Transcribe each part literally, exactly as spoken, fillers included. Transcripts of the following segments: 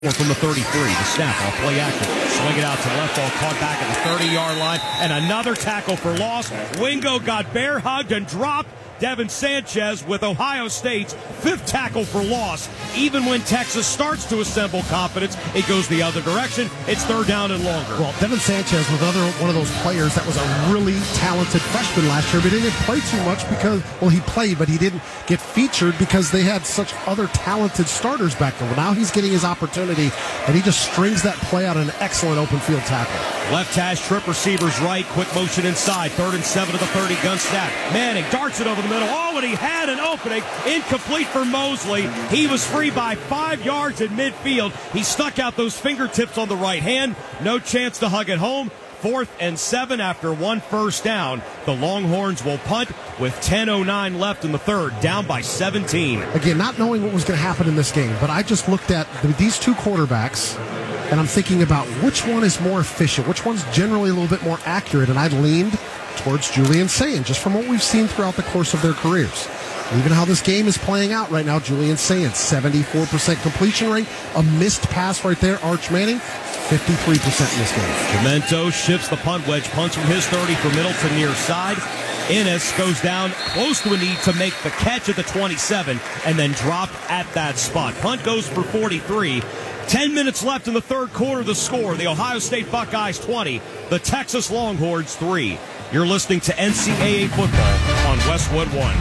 From the thirty-three, the snap off play action. Swing it out to left, ball caught back at the thirty-yard line. And another tackle for loss. Wingo got bear hugged and dropped. Devin Sanchez with Ohio State's fifth tackle for loss. Even when Texas starts to assemble confidence, it goes the other direction. It's third down and longer. Well, Devin Sanchez was another one of those players that was a really talented freshman last year, but he didn't play too much because, well, he played, but he didn't get featured because they had such other talented starters back there. Well, now he's getting his opportunity, and he just strings that play out, an excellent open field tackle. Left hash, trip receivers right, quick motion inside, third and seven to the thirty, gun snap. Manning darts it over the middle. Oh, and he had an opening. Incomplete for Mosley. He was free by five yards in midfield. He stuck out those fingertips on the right hand. No chance to hug it home. Fourth and seven after one first down. The Longhorns will punt with ten oh nine left in the third, down by seventeen. Again, not knowing what was going to happen in this game, but I just looked at these two quarterbacks, and I'm thinking about which one is more efficient, which one's generally a little bit more accurate, and I leaned towards Julian Sayin, just from what we've seen throughout the course of their careers. Even how this game is playing out right now, Julian Sayin, seventy-four percent completion rate, a missed pass right there. Arch Manning, fifty-three percent in this game. Demento shifts the punt wedge, punts from his thirty for Middleton near side. Ennis goes down close to a knee to make the catch at the twenty-seven and then dropped at that spot. Punt goes for forty-three. Ten minutes left in the third quarter. The score, the Ohio State Buckeyes twenty, the Texas Longhorns three. You're listening to N C double A football on Westwood One.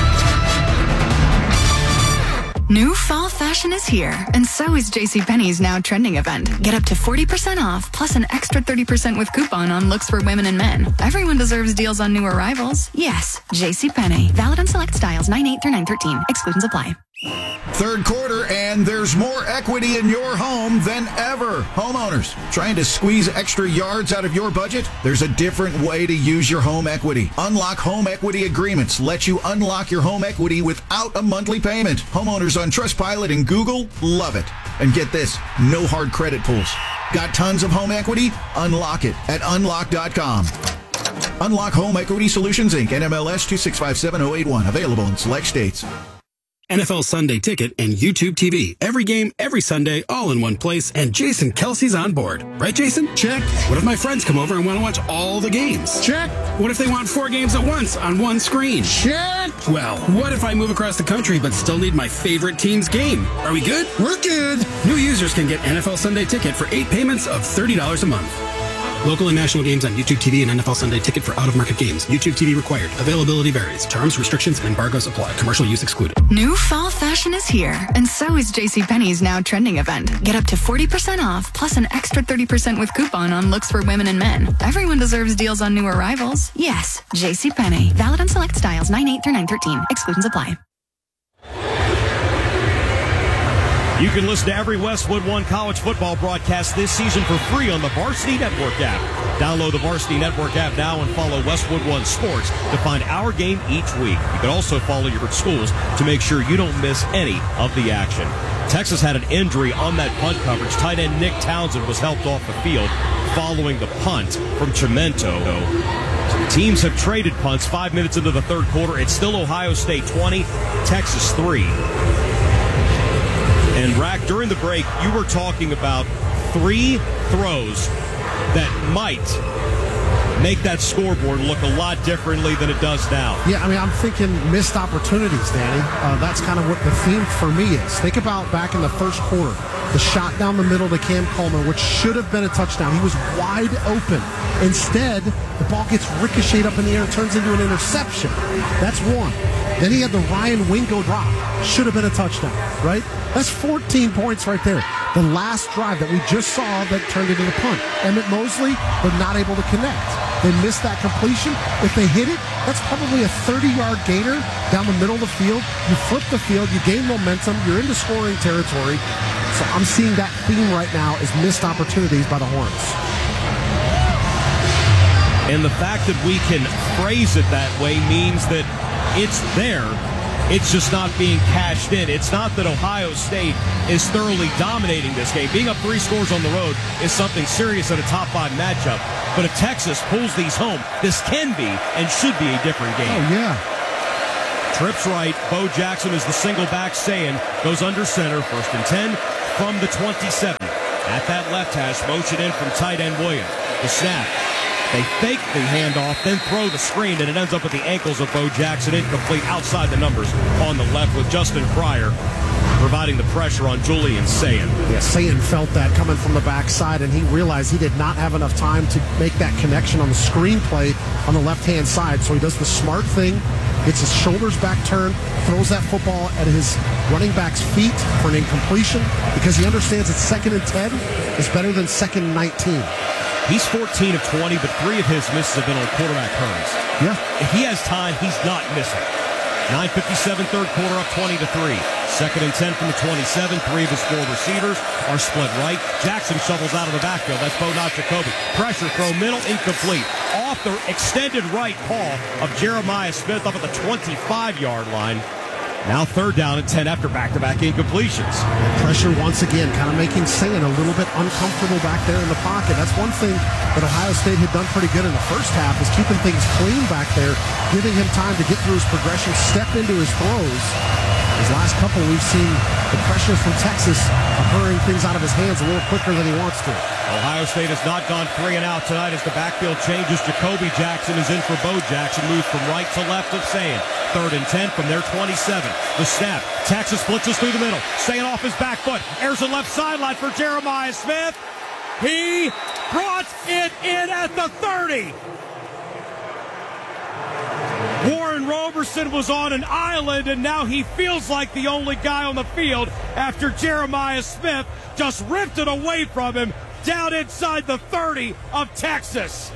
New fall fashion is here, and so is JCPenney's now trending event. Get up to forty percent off, plus an extra thirty percent with coupon on looks for women and men. Everyone deserves deals on new arrivals. Yes, JCPenney. Valid on select styles nine eight through nine thirteen. Exclusions apply. Third quarter, and there's more equity in your home than ever. Homeowners, trying to squeeze extra yards out of your budget? There's a different way to use your home equity. Unlock Home Equity Agreements let you unlock your home equity without a monthly payment. Homeowners on Trustpilot and Google love it. And get this, no hard credit pulls. Got tons of home equity? Unlock it at unlock dot com. Unlock Home Equity Solutions, Incorporated. N M L S two six five seven zero eight one. Available in select states. N F L Sunday Ticket and YouTube T V. Every game, every Sunday, all in one place, and Jason Kelsey's on board. Right, Jason? Check. What if my friends come over and want to watch all the games? Check. What if they want four games at once on one screen? Check. Well, what if I move across the country but still need my favorite team's game? Are we good? We're good. New users can get N F L Sunday Ticket for eight payments of thirty dollars a month. Local and national games on YouTube T V and N F L Sunday Ticket for out-of-market games. YouTube T V required. Availability varies. Terms, restrictions, and embargoes apply. Commercial use excluded. New fall fashion is here, and so is JCPenney's now trending event. Get up to forty percent off, plus an extra thirty percent with coupon on looks for women and men. Everyone deserves deals on new arrivals. Yes, JCPenney. Valid on select styles nine eight through nine thirteen. Exclusions apply. You can listen to every Westwood One college football broadcast this season for free on the Varsity Network app. Download the Varsity Network app now and follow Westwood One Sports to find our game each week. You can also follow your schools to make sure you don't miss any of the action. Texas had an injury on that punt coverage. Tight end Nick Townsend was helped off the field following the punt from Chimento. Teams have traded punts five minutes into the third quarter. It's still Ohio State twenty, Texas three. And, Rack, during the break, you were talking about three throws that might make that scoreboard look a lot differently than it does now. Yeah, I mean, I'm thinking missed opportunities, Danny. Uh, that's kind of what the theme for me is. Think about back in the first quarter, the shot down the middle to Cam Coleman, which should have been a touchdown. He was wide open. Instead, the ball gets ricocheted up in the air and turns into an interception. That's one. Then he had the Ryan Wingo drop. Should have been a touchdown, right? That's fourteen points right there. The last drive that we just saw that turned into the punt. Emmett Mosley, but not able to connect. They missed that completion. If they hit it, that's probably a thirty-yard gainer down the middle of the field. You flip the field, you gain momentum, you're into scoring territory. So I'm seeing that theme right now is missed opportunities by the Horns. And the fact that we can phrase it that way means that it's there. It's just not being cashed in. It's not that Ohio State is thoroughly dominating this game. Being up three scores on the road is something serious in a top five matchup. But if Texas pulls these home, this can be and should be a different game. Oh, yeah. Trips right. Bo Jackson is the single back. Sayin goes under center. First and ten. from the twenty-seven. At that left hash, motion in from tight end Williams. The snap. They fake the handoff, then throw the screen, and it ends up at the ankles of Bo Jackson, incomplete outside the numbers on the left with Justin Pryor providing the pressure on Julian Sayin. Yeah, Sayin felt that coming from the backside, and he realized he did not have enough time to make that connection on the screen play on the left-hand side. So he does the smart thing, gets his shoulders back turned, throws that football at his running back's feet for an incompletion because he understands that second and ten is better than second and nineteen. He's fourteen of twenty, but three of his misses have been on quarterback hurries. Yeah. If he has time, he's not missing. nine fifty-seven, third quarter, up twenty to three. Second and ten from the twenty-seven. Three of his four receivers are split right. Jackson shovels out of the backfield. That's Bo not Jacoby. Pressure throw, middle, incomplete. Off the extended right paw of Jeremiah Smith up at the twenty-five-yard line. Now third down and ten after back-to-back incompletions. Pressure once again, kind of making Sayin a little bit uncomfortable back there in the pocket. That's one thing that Ohio State had done pretty good in the first half, is keeping things clean back there, giving him time to get through his progression, step into his throws. His last couple, we've seen the pressure from Texas hurrying things out of his hands a little quicker than he wants to. Ohio State has not gone three and out tonight as the backfield changes. Jacoby Jackson is in for Bo Jackson. Moves from right to left of Sayin. Third and ten from their twenty-seven. The snap. Texas blitzes through the middle. Sayin off his back foot. Airs the left sideline for Jeremiah Smith. He brought it in at the thirty. Warren Roberson was on an island, and now he feels like the only guy on the field after Jeremiah Smith just ripped it away from him down inside the thirty of Texas.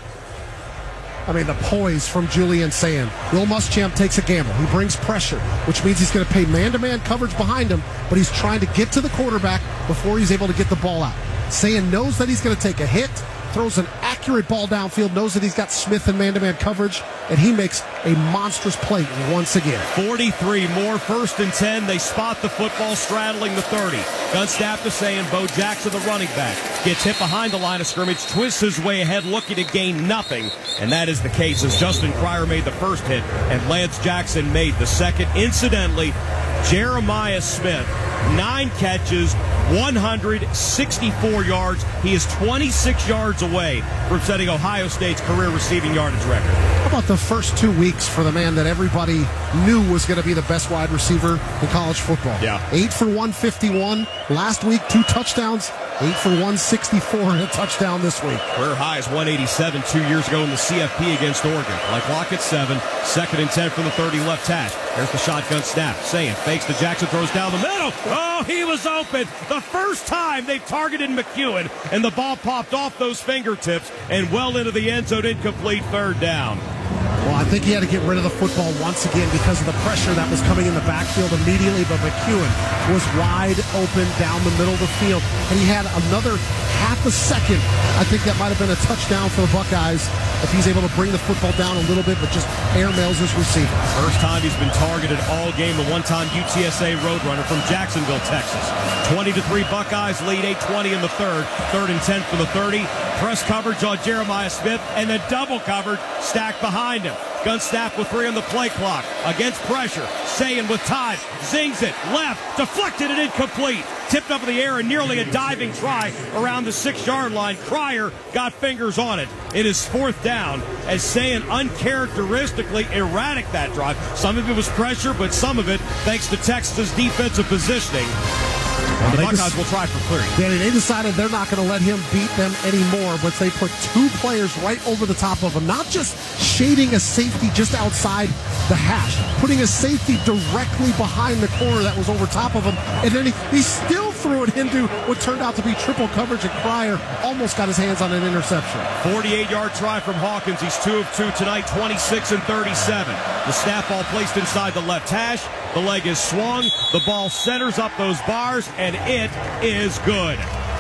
I mean, the poise from Julian Sayin. Will Muschamp takes a gamble. He brings pressure, which means he's going to pay man-to-man coverage behind him, but he's trying to get to the quarterback before he's able to get the ball out. Sayin knows that he's going to take a hit, throws an accurate ball downfield, knows that he's got Smith in man-to-man coverage, and he makes a monstrous play once again. forty-three more, first and ten. They spot the football straddling the thirty. Gun snap to Sayin. Bo Jackson, the running back, gets hit behind the line of scrimmage, twists his way ahead, looking to gain nothing. And that is the case as Justin Pryor made the first hit and Lance Jackson made the second. Incidentally, Jeremiah Smith, nine catches, one hundred sixty-four yards. He is twenty-six yards away from setting Ohio State's career receiving yardage record. How about the first two weeks for the man that everybody knew was going to be the best wide receiver in college football? Yeah. Eight for one fifty-one. Last week, two touchdowns. Eight for one sixty-four and a touchdown this week. Career high is one eighty-seven two years ago in the C F P against Oregon. Like Lockett, seven. Second and ten from the thirty left hash. There's the shotgun snap. Sayin fakes to Jackson, throws down the middle. Oh, he was open. The first time they've targeted McEwen, and the ball popped off those fingertips and well into the end zone, incomplete, third down. Well, I think he had to get rid of the football once again because of the pressure that was coming in the backfield immediately, but McEwen was wide open down the middle of the field, and he had another half a second. I think that might have been a touchdown for the Buckeyes if he's able to bring the football down a little bit, but just airmails his receiver. First time he's been targeted all game, the one-time U T S A Roadrunner from Jacksonville, Texas. twenty to three Buckeyes lead, eight twenty in the third. Third and ten for the thirty. Press coverage on Jeremiah Smith, and then double coverage stacked behind him. Gun snap with three on the play clock. Against pressure. Sayin with time. Zings it. Left. Deflected and incomplete. Tipped up in the air and nearly a diving try around the six-yard line. Cryer got fingers on it. It is fourth down as Sayin uncharacteristically erratic that drive. Some of it was pressure, but some of it thanks to Texas' defensive positioning. Well, the Buckeyes will try for clearing. Danny, they decided they're not going to let him beat them anymore, but they put two players right over the top of him, not just shading a safety just outside the hash, putting a safety directly behind the corner that was over top of him, and then he, he still threw it into what turned out to be triple coverage, and Cryer almost got his hands on an interception. forty-eight-yard try from Hawkins. He's two of two tonight, twenty-six and thirty-seven. The snap ball placed inside the left hash. The leg is swung. The ball centers up those bars, and it is good.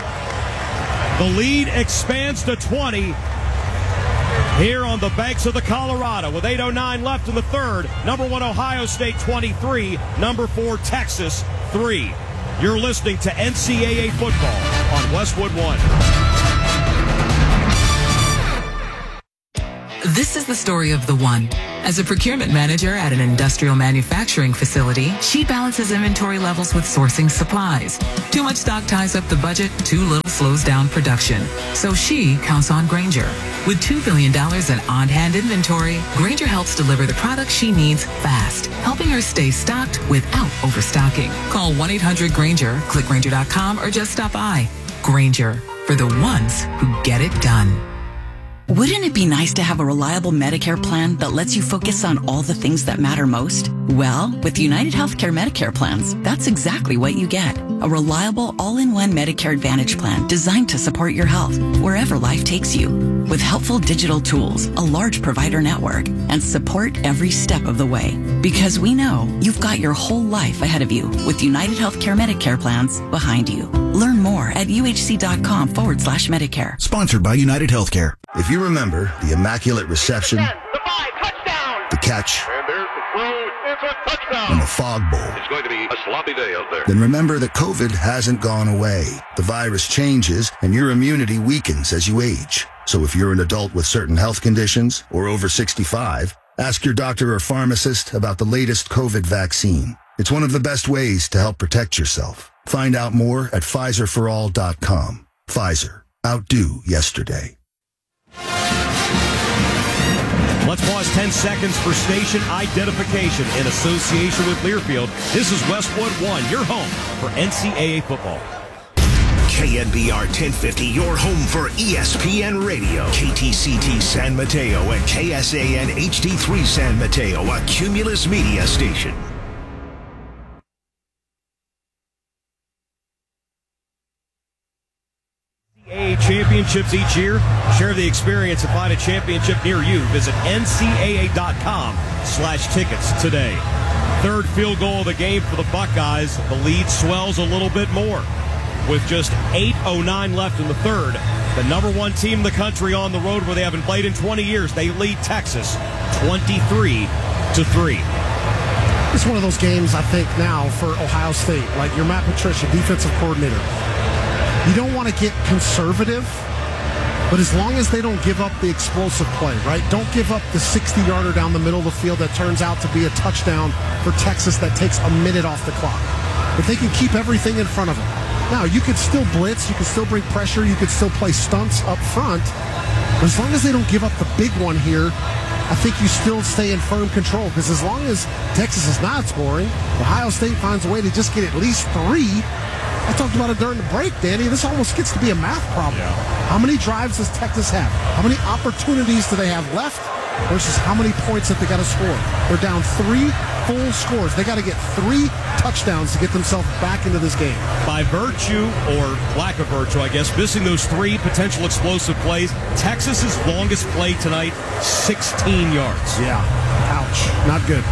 The lead expands to twenty here on the banks of the Colorado with eight oh nine left in the third. Number one, Ohio State, twenty-three. Number four, Texas, three. You're listening to N C double A football on Westwood One. This is the story of the one. As a procurement manager at an industrial manufacturing facility, she balances inventory levels with sourcing supplies. Too much stock ties up the budget, too little slows down production. So she counts on Grainger. With two billion dollars in on-hand inventory, Grainger helps deliver the products she needs fast, helping her stay stocked without overstocking. Call one eight hundred Grainger, click Grainger dot com, or just stop by. Grainger, for the ones who get it done. Wouldn't it be nice to have a reliable Medicare plan that lets you focus on all the things that matter most? Well, with United Healthcare Medicare plans, that's exactly what you get. A reliable all-in-one Medicare Advantage plan designed to support your health wherever life takes you. With helpful digital tools, a large provider network, and support every step of the way. Because we know you've got your whole life ahead of you with United Healthcare Medicare plans behind you. Learn more at uhc.com forward slash Medicare. Sponsored by United Healthcare. If you remember the immaculate reception, the five, touchdown, the catch, and there's the throw, it's a touchdown, and the fog bowl, it's going to be a sloppy day out there. Then remember that COVID hasn't gone away. The virus changes, and your immunity weakens as you age. So if you're an adult with certain health conditions or over sixty-five, ask your doctor or pharmacist about the latest COVID vaccine. It's one of the best ways to help protect yourself. Find out more at Pfizer for all dot com. Pfizer. Outdo yesterday. Let's pause ten seconds for station identification in association with Learfield. This is Westwood One, your home for N C double A football. K N B R ten fifty, your home for E S P N Radio. K T C T San Mateo and K S A N H D three San Mateo, a Cumulus Media station. N C double A championships each year. Share the experience and find a championship near you. Visit N C double A dot com slash tickets today. Third field goal of the game for the Buckeyes. The lead swells a little bit more. With just eight oh nine left in the third, the number one team in the country on the road where they haven't played in twenty years, they lead Texas twenty-three to three. It's one of those games, I think, now for Ohio State. Like your Matt Patricia, defensive coordinator. You don't want to get conservative, but as long as they don't give up the explosive play, right? Don't give up the sixty-yarder down the middle of the field that turns out to be a touchdown for Texas that takes a minute off the clock. If they can keep everything in front of them. Now, you could still blitz, you could still bring pressure, you could still play stunts up front, but as long as they don't give up the big one here, I think you still stay in firm control, because as long as Texas is not scoring, Ohio State finds a way to just get at least three. I talked about it during the break, Danny. This almost gets to be a math problem. Yeah. How many drives does Texas have? How many opportunities do they have left versus how many points that they got to score? They're down three full scores. They got to get three touchdowns to get themselves back into this game. By virtue, or lack of virtue, I guess, missing those three potential explosive plays, Texas's longest play tonight, sixteen yards. Yeah. Ouch. Not good.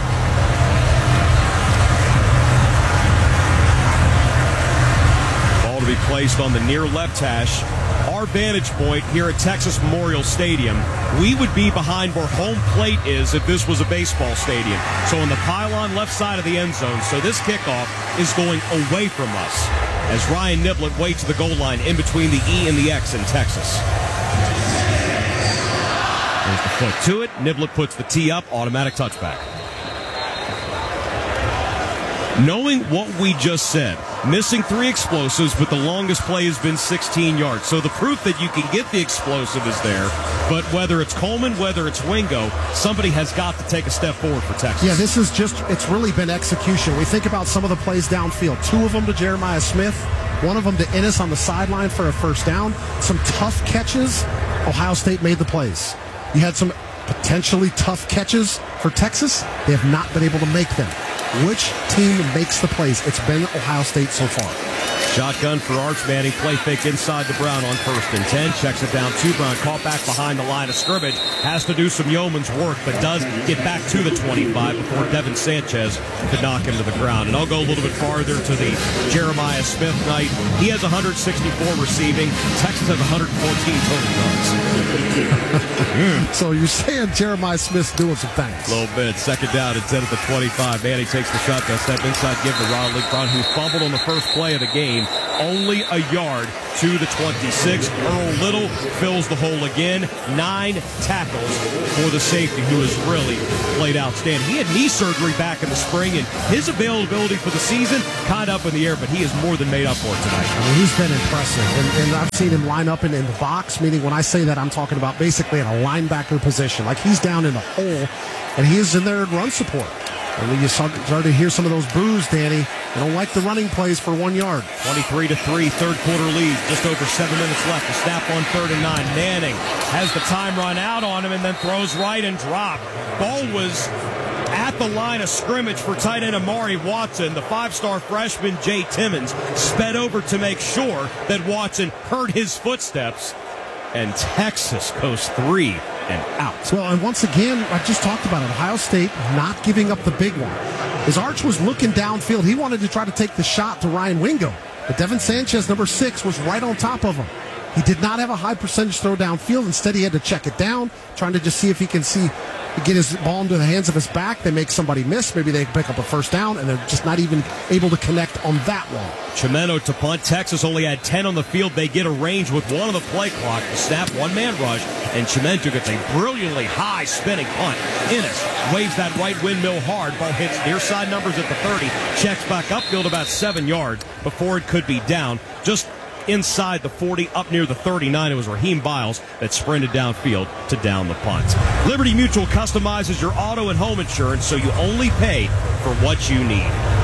To be placed on the near left hash. Our vantage point here at Texas Memorial Stadium, we would be behind where home plate is if this was a baseball stadium. So on the pylon left side of the end zone. So this kickoff is going away from us as Ryan Niblett waits the goal line in between the E and the X in Texas. There's the foot to it. Niblett puts the tee up, automatic touchback. Knowing what we just said, missing three explosives, but the longest play has been sixteen yards. So the proof that you can get the explosive is there, but whether it's Coleman, whether it's Wingo, somebody has got to take a step forward for Texas. Yeah, this is just, it's really been execution. We think about some of the plays downfield. Two of them to Jeremiah Smith, one of them to Ennis on the sideline for a first down. Some tough catches. Ohio State made the plays. You had some potentially tough catches for Texas. They have not been able to make them. Which team makes the plays? It's been Ohio State so far. Shotgun for Arch Manning. Play fake inside to Brown on first and ten. Checks it down to Brown. Caught back behind the line of scrimmage. Has to do some yeoman's work, but does get back to the twenty-five before Devin Sanchez could knock him to the ground. And I'll go a little bit farther to the Jeremiah Smith night. He has one hundred sixty-four receiving. Texas has one hundred fourteen total yards. So you're saying Jeremiah Smith's doing some things. A little bit. Second down instead of the twenty-five. Manning takes the shotgun step inside, give to Riley Brown, who fumbled on the first play of the game. only a yard to the twenty-six. Earl Little fills the hole again. Nine tackles for the safety, who has really played outstanding. He had knee surgery back in the spring, and his availability for the season kind of up in the air, but he has more than made up for it tonight. I mean, he's been impressive, and, and I've seen him line up in, in the box, meaning when I say that, I'm talking about basically in a linebacker position. Like, he's down in the hole, and he is in there in run support. And when you start to hear some of those boos, Danny, they don't like the running plays for one yard. twenty-three to three, third quarter lead. Just over seven minutes left. The snap on third and nine. Manning has the time run out on him and then throws right and drop. Ball was at the line of scrimmage for tight end Amari Watson. The five-star freshman Jay Timmons sped over to make sure that Watson heard his footsteps. And Texas goes three and out. Well, and once again, I just talked about it. Ohio State not giving up the big one. As Arch was looking downfield, he wanted to try to take the shot to Ryan Wingo. But Devin Sanchez, number six, was right on top of him. He did not have a high percentage throw downfield. Instead, he had to check it down, trying to just see if he can see get his ball into the hands of his back. They make somebody miss. Maybe they pick up a first down, and they're just not even able to connect on that one. Chimeno to punt. Texas only had ten on the field. They get a range with one on the play clock. The snap, one-man rush, and Chimento gets a brilliantly high spinning punt. Ennis waves that right windmill hard. Ball hits near side numbers at the thirty. Checks back upfield about seven yards before it could be down. Just inside the forty, up near the thirty-nine. It was Raheem Biles that sprinted downfield to down the punt. Liberty Mutual customizes your auto and home insurance so you only pay for what you need.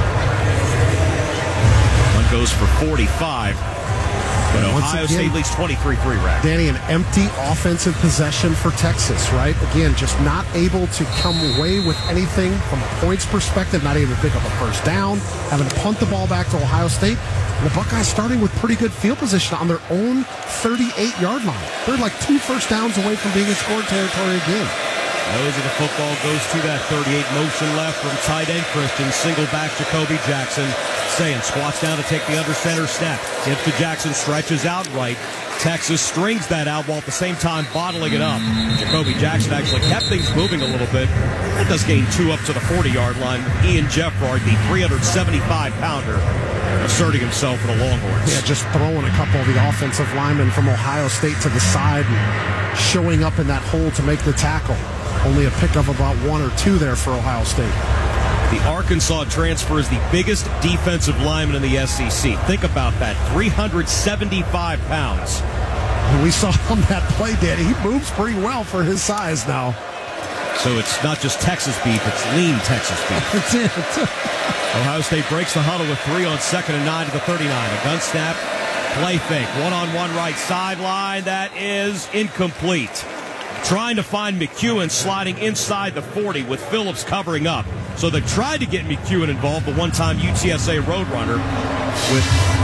One goes for forty-five. But Ohio again, State leads twenty-three three, Rack. Danny, an empty offensive possession for Texas, right? Again, just not able to come away with anything from a points perspective, not able to pick up a first down, having to punt the ball back to Ohio State. And the Buckeyes starting with pretty good field position on their own thirty-eight-yard line. They're like two first downs away from being in score territory again. Nose of the football goes to that thirty-eight. Motion left from tight end Christian. Single back Jacoby Jackson. Saying squats down to take the under center snap. Gives to Jackson, stretches out right. Texas strings that out while at the same time bottling it up. Jacoby Jackson actually kept things moving a little bit. That does gain two up to the forty-yard line. Ian Jeffrard, the three hundred seventy-five pounder, asserting himself for the Longhorns. Yeah, just throwing a couple of the offensive linemen from Ohio State to the side and showing up in that hole to make the tackle. Only a pick of about one or two there for Ohio State. The Arkansas transfer is the biggest defensive lineman in the S E C. Think about that, three hundred seventy-five pounds. And we saw on that play, Danny, he moves pretty well for his size now. So it's not just Texas beef, it's lean Texas beef. That's it. Ohio State breaks the huddle with three on second and nine to the thirty-nine. A gun snap, play fake, one-on-one right sideline. That is incomplete. Trying to find McEwen sliding inside the forty with Phillips covering up. So they tried to get McEwen involved, the one-time U T S A Roadrunner, with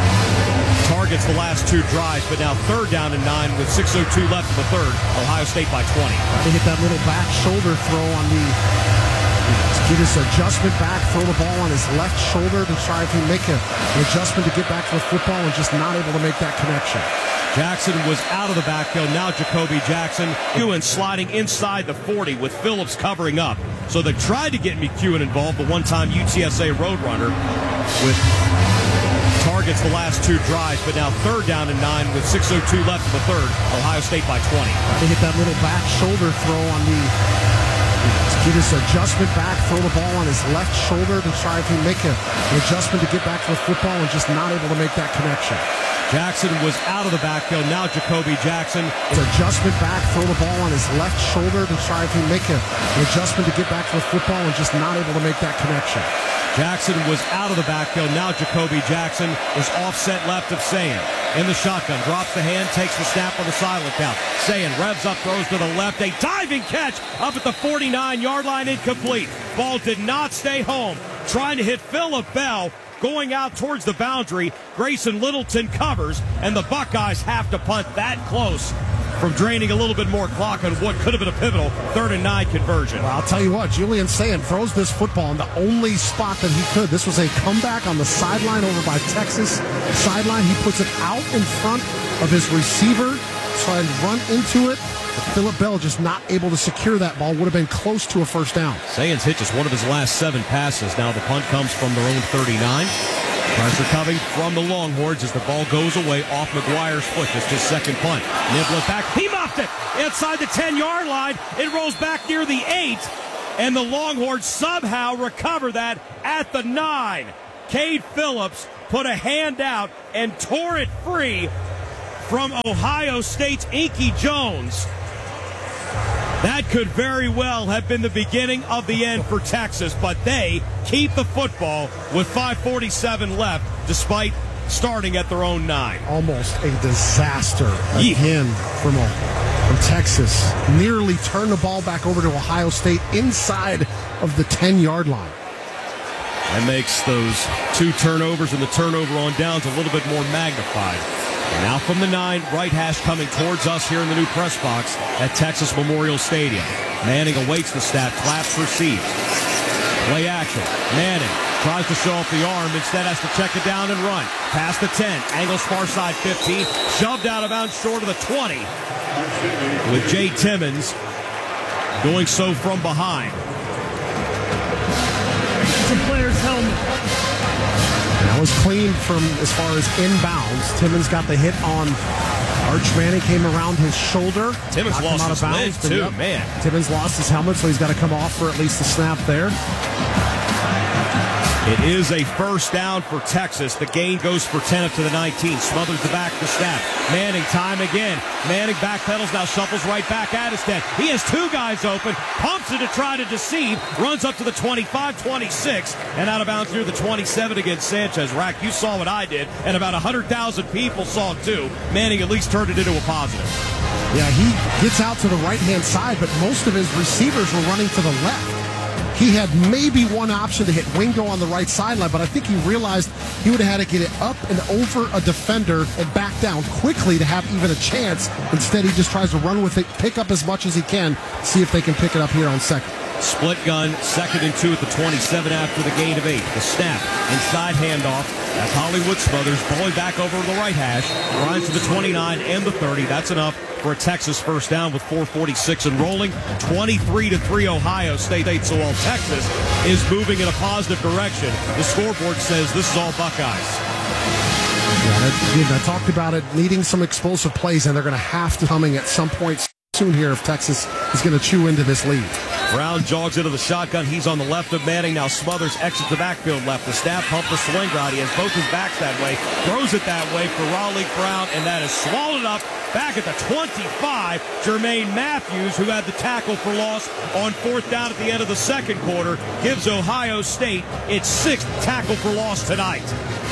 targets the last two drives, but now third down and nine with six oh two left in the third. Ohio State by twenty. They hit that little back shoulder throw on the, get his adjustment back, throw the ball on his left shoulder to try if he make a, an adjustment to get back to the football and just not able to make that connection. Jackson was out of the backfield. Now Jacoby Jackson. McEwen sliding inside the forty with Phillips covering up. So they tried to get McEwen involved, the one-time U T S A Roadrunner, with targets the last two drives, but now third down and nine with six oh two left in the third. Ohio State by twenty. They hit that little back shoulder throw on the, get his adjustment back, throw the ball on his left shoulder to try if he make a, an adjustment to get back to the football and just not able to make that connection. Jackson was out of the backfield. Now Jacoby Jackson. His adjustment back, throw the ball on his left shoulder to try if he make a, an adjustment to get back to the football and just not able to make that connection. Jackson was out of the backfield. Now Jacoby Jackson is offset left of Sayin. In the shotgun, drops the hand, takes the snap on the silent count. Sayin revs up, throws to the left. A diving catch up at the forty-nine-yard line, incomplete. Ball did not stay home. Trying to hit Phillip Bell. Going out towards the boundary, Grayson Littleton covers, and the Buckeyes have to punt that close from draining a little bit more clock on what could have been a pivotal third and nine conversion. Well, I'll tell you what, Julian Sayin throws this football in the only spot that he could. This was a comeback on the sideline over by Texas sideline. He puts it out in front of his receiver, trying to run into it. But Phillip Bell just not able to secure that ball. Would have been close to a first down. Sayin's hit just one of his last seven passes. Now the punt comes from their own thirty-nine. Pressure coming from the Longhorns as the ball goes away off McGuire's foot. Just his second punt. Niblett back. He muffed it inside the ten-yard line. It rolls back near the eight, and the Longhorns somehow recover that at the nine. Cade Phillips put a hand out and tore it free from Ohio State's Inky Jones. That could very well have been the beginning of the end for Texas, but they keep the football with five forty-seven left, despite starting at their own nine. Almost a disaster again from, from Texas. Nearly turned the ball back over to Ohio State inside of the ten-yard line. That makes those two turnovers and the turnover on downs a little bit more magnified. Now from the nine, right hash coming towards us here in the new press box at Texas Memorial Stadium. Manning awaits the snap, claps, receives. Play action. Manning tries to show off the arm, instead has to check it down and run. Past the ten, angles far side fifteen, shoved out of bounds short of the twenty. With Jay Timmons doing so from behind. It's a player's helmet. That was clean from as far as inbounds. Timmons got the hit on Arch Manning, came around his shoulder. Timmons lost his lid too, yep, man. Timmons lost his helmet, so he's got to come off for at least a snap there. It is a first down for Texas. The gain goes for ten up to the nineteen. Smothers the back to snap. Manning time again. Manning backpedals, now shuffles right back at his head. He has two guys open, pumps it to try to deceive, runs up to the twenty-five twenty-six, and out of bounds near the twenty-seven against Sanchez. Rack, you saw what I did, and about one hundred thousand people saw it too. Manning at least turned it into a positive. Yeah, he gets out to the right-hand side, but most of his receivers were running to the left. He had maybe one option to hit Wingo on the right sideline, but I think he realized he would have had to get it up and over a defender and back down quickly to have even a chance. Instead, he just tries to run with it, pick up as much as he can, see if they can pick it up here on second. Split gun, second and two at the twenty-seven after the gain of eight. The snap, inside handoff. That's Hollywood Smothers. Bowling back over the right hash. Runs to the twenty-nine and the thirty. That's enough for a Texas first down with four forty-six and rolling. twenty-three to three Ohio State. So while Texas is moving in a positive direction, the scoreboard says this is all Buckeyes. Yeah, that, again, I talked about it needing some explosive plays, and they're going to have to coming at some point soon here if Texas is going to chew into this lead. Brown jogs into the shotgun. He's on the left of Manning. Now Smothers exits the backfield left. The snap, pump the swing route. He has both his backs that way. Throws it that way for Raleigh Brown, and that is swallowed up back at the twenty-five. Jermaine Matthews, who had the tackle for loss on fourth down at the end of the second quarter, gives Ohio State its sixth tackle for loss tonight.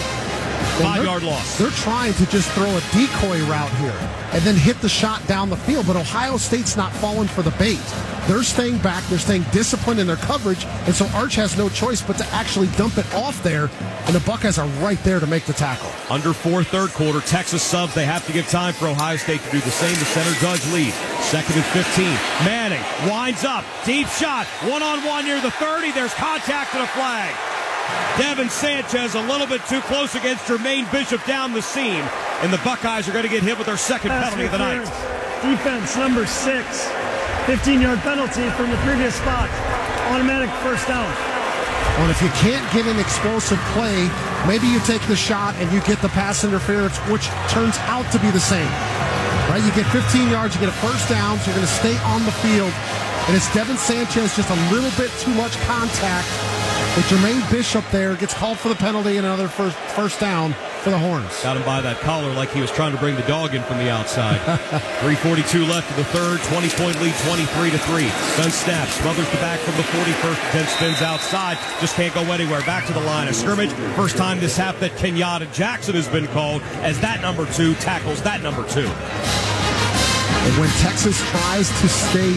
Five-yard loss. They're trying to just throw a decoy route here and then hit the shot down the field, but Ohio State's not falling for the bait. They're staying back. They're staying disciplined in their coverage, and so Arch has no choice but to actually dump it off there, and the Buckeyes are right there to make the tackle. Under four third quarter, Texas subs. They have to give time for Ohio State to do the same. The center Judge lead. Second and fifteen. Manning winds up. Deep shot. One-on-one near the thirty. There's contact and a flag. Devin Sanchez a little bit too close against Jermaine Bishop down the seam, and the Buckeyes are going to get hit with their second Pass penalty of the night. Defense number six. fifteen-yard penalty from the previous spot. Automatic first down. Well, if you can't get an explosive play, maybe you take the shot and you get the pass interference, which turns out to be the same. Right? You get fifteen yards, you get a first down, so you're going to stay on the field. And it's Devin Sanchez, just a little bit too much contact. With Jermaine Bishop there, gets called for the penalty and another first first down for the Horns. Got him by that collar like he was trying to bring the dog in from the outside. three forty-two left in the third, twenty-point lead, twenty-three to three. Gun snap, smothers the back from the forty-first, then spins outside, just can't go anywhere. Back to the line of scrimmage. First time this half that Kenyatta Jackson has been called as that number two tackles that number two. And when Texas tries to stay,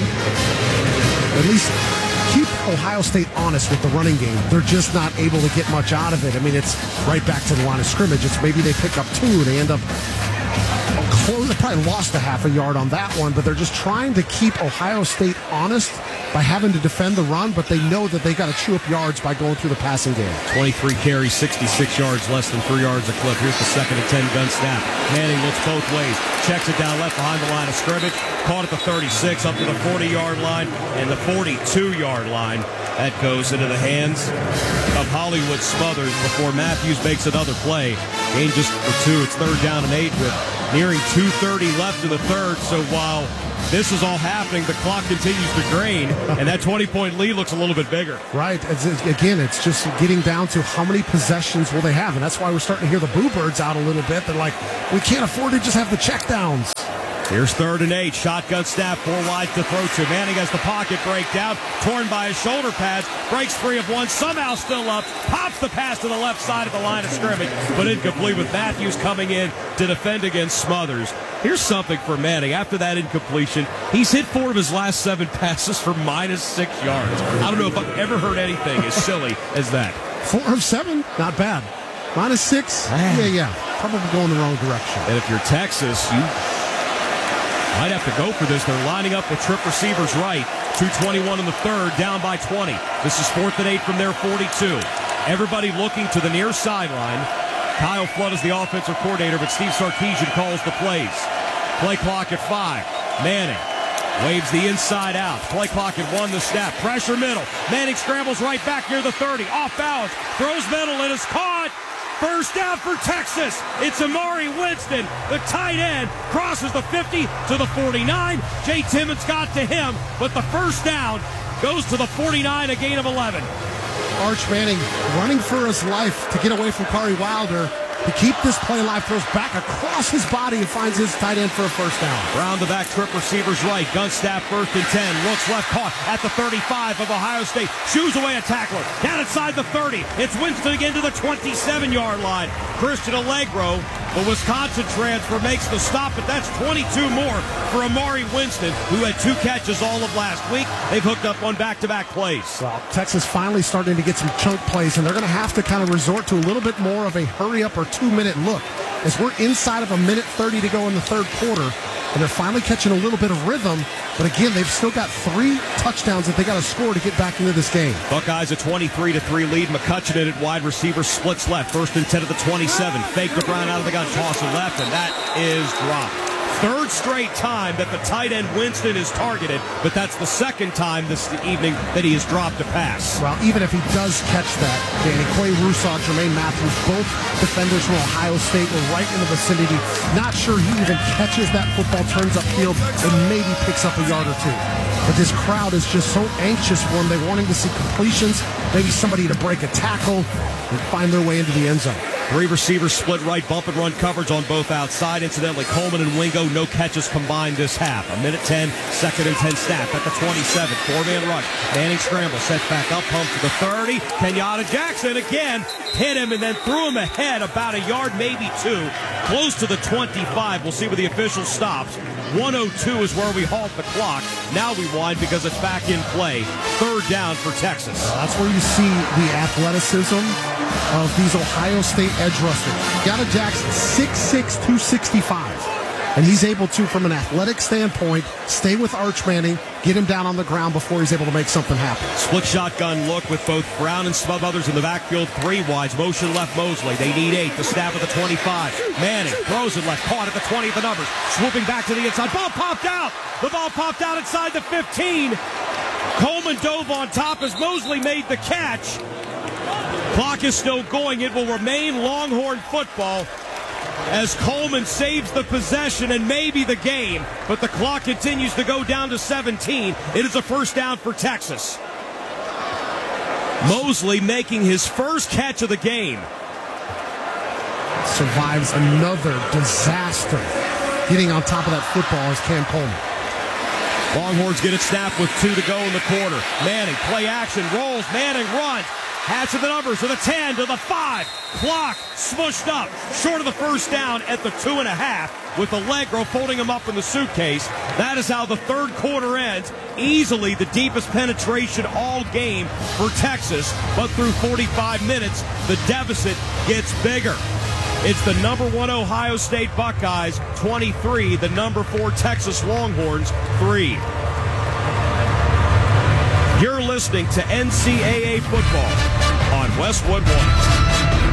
at least keep Ohio State honest with the running game, they're just not able to get much out of it. I mean, it's right back to the line of scrimmage. It's maybe they pick up two and they end up close, they probably lost a half a yard on that one, but they're just trying to keep Ohio State honest by having to defend the run, but they know that they got to chew up yards by going through the passing game. twenty-three carries, sixty-six yards, less than three yards a clip. Here's the second and ten gun snap. Manning looks both ways, checks it down left behind the line of scrimmage, caught at the thirty-six, up to the forty-yard line, and the forty-two-yard line. That goes into the hands of Hollywood Smothers before Matthews makes another play. Gain just for two. It's third down and eight with nearing two thirty left in the third. So while this is all happening, the clock continues to drain, and that twenty-point lead looks a little bit bigger. Right. It's, it's, again, it's just getting down to how many possessions will they have, and that's why we're starting to hear the Boo Birds out a little bit. They're like, we can't afford to just have the checkdowns. Here's third and eight. Shotgun snap, four wide to throw to. Manning has the pocket breakdown, torn by his shoulder pads, breaks free of one, somehow still up, pops the pass to the left side of the line of scrimmage, but incomplete with Matthews coming in to defend against Smothers. Here's something for Manning. After that incompletion, he's hit four of his last seven passes for minus six yards. I don't know if I've ever heard anything as silly as that. Four of seven? Not bad. Minus six? Yeah, yeah. Probably going the wrong direction. And if you're Texas, you might have to go for this. They're lining up with trip receivers right. two twenty-one in the third, down by twenty. This is fourth and eight from their forty-two. Everybody looking to the near sideline. Kyle Flood is the offensive coordinator, but Steve Sarkisian calls the plays. Play clock at five. Manning waves the inside out. Play clock at one, the snap. Pressure middle. Manning scrambles right back near the thirty. Off balance. Throws middle and is caught. First down for Texas. It's Amari Winston, the tight end, crosses the fifty to the forty-nine. Jay Timmons got to him, but the first down goes to the forty-nine, a gain of eleven. Arch Manning running for his life to get away from Corey Wilder. To keep this play alive, throws back across his body and finds his tight end for a first down. Round the back, trip receivers right. Gun staff first and ten. Looks left, caught at the thirty-five of Ohio State. Shoos away a tackler. Down inside the thirty. It's Winston again to the twenty-seven-yard line. Christian Allegro, the Wisconsin transfer, makes the stop, but that's twenty-two more for Amari Winston, who had two catches all of last week. They've hooked up on back-to-back plays. Well, Texas finally starting to get some chunk plays, and they're going to have to kind of resort to a little bit more of a hurry-up or two-minute look, as we're inside of a minute thirty to go in the third quarter, and they're finally catching a little bit of rhythm. But again, they've still got three touchdowns that they got to score to get back into this game. Buckeyes a twenty-three to three lead. McCutcheon in at wide receiver, splits left. First and ten at the twenty-seven. Fake to Brown out of the gun, toss it left, and that is dropped. Third straight time that the tight end Winston is targeted, but that's the second time this evening that he has dropped a pass. Well, even if he does catch that, Danny, Quay Rousseau, Jermaine Matthews, both defenders from Ohio State were right in the vicinity. Not sure he even catches that football, turns upfield, and maybe picks up a yard or two. But this crowd is just so anxious for him. They're wanting to see completions, maybe somebody to break a tackle and find their way into the end zone. Three receivers split right, bump and run coverage on both outside. Incidentally, Coleman and Wingo, no catches combined this half. A minute ten, second and ten snap at the twenty-seven. Four-man rush. Manning scramble, sets back up, pump to the thirty. Kenyatta Jackson again hit him and then threw him ahead about a yard, maybe two. Close to the twenty-five. We'll see where the official stops. one oh two is where we halt the clock. Now we wind because it's back in play. Third down for Texas. That's where you see the athleticism of these Ohio State edge rushers. Kenyatta Jackson, six six, two sixty-five. And he's able to, from an athletic standpoint, stay with Arch Manning, get him down on the ground before he's able to make something happen. Split shotgun look with both Brown and Smothers in the backfield. Three wides. Motion left Mosley. They need eight. The snap at the twenty-five. Manning throws it left. Caught at the twenty of the numbers. Swooping back to the inside. Ball popped out. The ball popped out inside the fifteen. Coleman dove on top as Mosley made the catch. Clock is still going. It will remain Longhorn football as Coleman saves the possession and maybe the game, but the clock continues to go down to seventeen. It is a first down for Texas. Mosley making his first catch of the game. Survives another disaster. Getting on top of that football is Cam Coleman. Longhorns get it snapped with two to go in the quarter. Manning, play action, rolls, Manning runs. Has to the numbers, to the ten, to the five. Clock smushed up, short of the first down at the two and a half, with Allegro folding him up in the suitcase. That is how the third quarter ends. Easily the deepest penetration all game for Texas, but through forty-five minutes, the deficit gets bigger. It's the number one Ohio State Buckeyes, twenty-three. The number four Texas Longhorns, three. You're listening to N C double A football on Westwood One.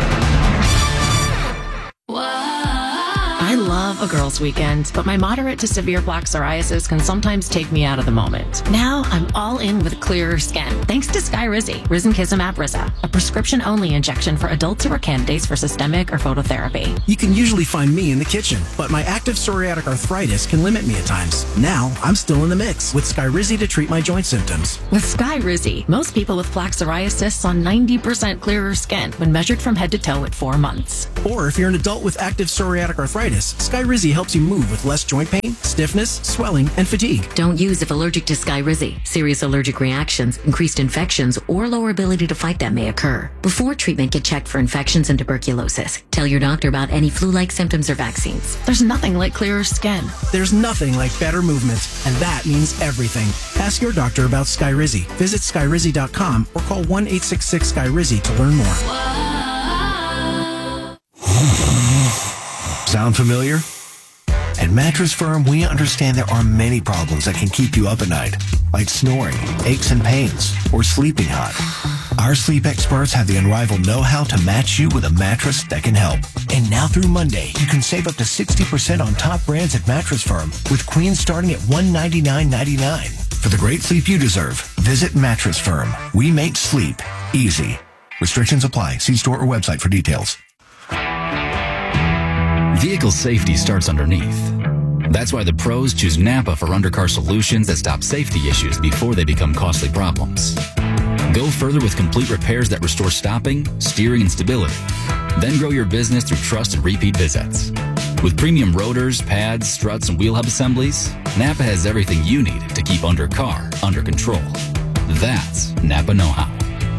I love a girls' weekend, but my moderate to severe plaque psoriasis can sometimes take me out of the moment. Now I'm all in with clearer skin, thanks to Skyrizi, Risankizumab Riza, a prescription-only injection for adults who are candidates for systemic or phototherapy. You can usually find me in the kitchen, but my active psoriatic arthritis can limit me at times. Now I'm still in the mix with Skyrizi to treat my joint symptoms. With Skyrizi, most people with plaque psoriasis saw ninety percent clearer skin when measured from head to toe at four months. Or if you're an adult with active psoriatic arthritis, Skyrizi helps you move with less joint pain, stiffness, swelling, and fatigue. Don't use if allergic to Skyrizi. Serious allergic reactions, increased infections, or lower ability to fight them may occur. Before treatment, get checked for infections and tuberculosis. Tell your doctor about any flu-like symptoms or vaccines. There's nothing like clearer skin. There's nothing like better movement, and that means everything. Ask your doctor about Skyrizi. Visit Skyrizi dot com or call one eight six six Skyrizi to learn more. Sound familiar? At Mattress Firm, we understand there are many problems that can keep you up at night, like snoring, aches and pains, or sleeping hot. Our sleep experts have the unrivaled know-how to match you with a mattress that can help. And now through Monday, you can save up to sixty percent on top brands at Mattress Firm, with queens starting at one hundred ninety-nine ninety-nine. For the great sleep you deserve, visit Mattress Firm. We make sleep easy. Restrictions apply. See store or website for details. Vehicle safety starts underneath. That's why the pros choose Napa for undercar solutions that stop safety issues before they become costly problems. Go further with complete repairs that restore stopping, steering, and stability. Then grow your business through trust and repeat visits. With premium rotors, pads, struts, and wheel hub assemblies, Napa has everything you need to keep undercar under control. That's Napa know-how.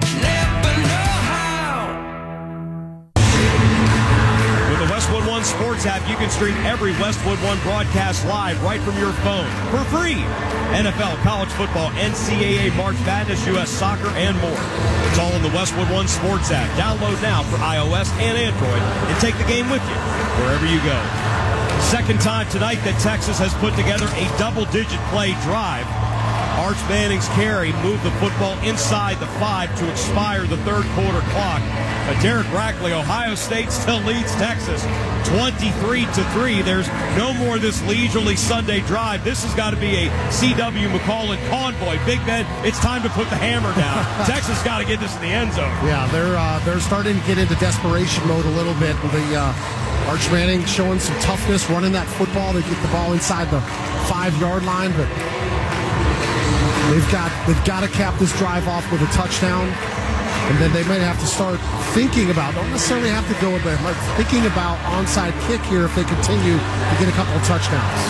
Westwood One Sports app, you can stream every Westwood One broadcast live right from your phone for free. N F L, college football, N C double A, March Madness, U S Soccer, and more. It's all in the Westwood One Sports app. Download now for iOS and Android and take the game with you wherever you go. Second time tonight that Texas has put together a double-digit play drive. Arch Manning's carry moved the football inside the five to expire the third quarter clock. But Derek Rackley, Ohio State still leads Texas twenty-three to three. There's no more this leisurely Sunday drive. This has got to be a C W McCall and convoy. Big Ben, it's time to put the hammer down. Texas got to get this in the end zone. Yeah, they're uh, they're starting to get into desperation mode a little bit. The uh, Arch Manning showing some toughness, running that football. They get the ball inside the five-yard line, but They've got they've got to cap this drive off with a touchdown, and then they might have to start thinking about, don't necessarily have to go with it, but thinking about onside kick here if they continue to get a couple of touchdowns.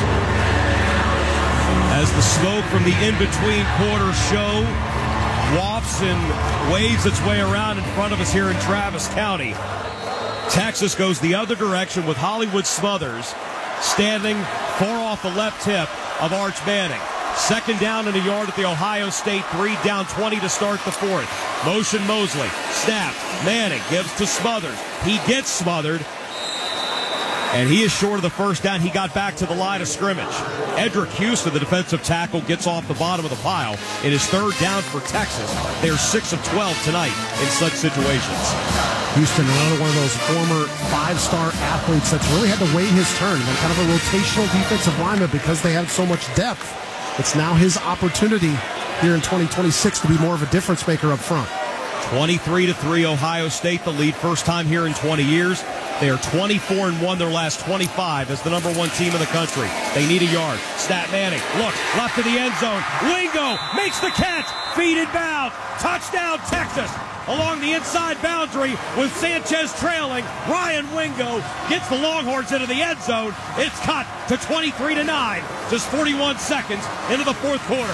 As the smoke from the in-between quarter show wafts and waves its way around in front of us here in Travis County, Texas goes the other direction with Hollywood Smothers standing far off the left hip of Arch Manning. Second down and a yard at the Ohio State three, down twenty to start the fourth. Motion Mosley, snap, Manning gives to Smothers. He gets smothered, and he is short of the first down. He got back to the line of scrimmage. Edric Houston, the defensive tackle, gets off the bottom of the pile. It is third down for Texas. They're six of twelve tonight in such situations. Houston, another one of those former five-star athletes that's really had to wait his turn. They're kind of a rotational defensive lineman because they have so much depth. It's now his opportunity here in twenty twenty-six to be more of a difference maker up front. twenty-three to three, Ohio State, the lead, first time here in twenty years. They are twenty-four and one their last twenty-five as the number one team in the country. They need a yard. Stat Manning, look, left to the end zone. Wingo makes the catch, feet inbound, touchdown Texas. Along the inside boundary with Sanchez trailing, Ryan Wingo gets the Longhorns into the end zone. It's cut to twenty-three to nine, just forty-one seconds into the fourth quarter.